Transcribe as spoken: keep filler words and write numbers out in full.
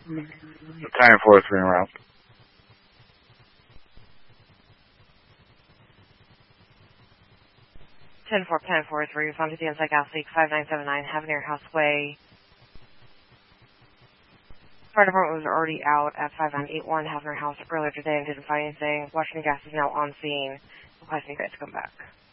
Battalion four oh three en route. ten four, Battalion four oh three, respond to the inside gas leak, five nine seven nine, Havenair Houseway. Fire department was already out at five nine eight one Havenair House earlier today and didn't find anything. Washington Gas is now on scene. Requesting you guys to come back.